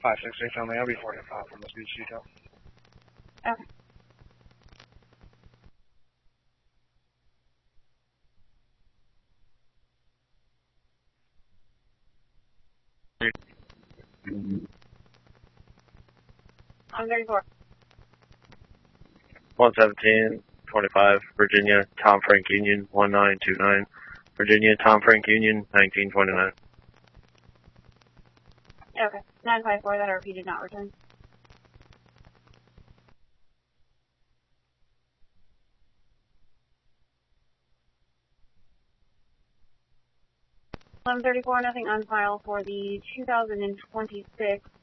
568 family, I'll be 45 from this beach detail. Okay. I'm 34. 11725, Virginia, Tom Frank Union, 1929. Virginia, Tom Frank Union, 1929. Okay. 954, that RP did not return. $1134, nothing on file for the 2026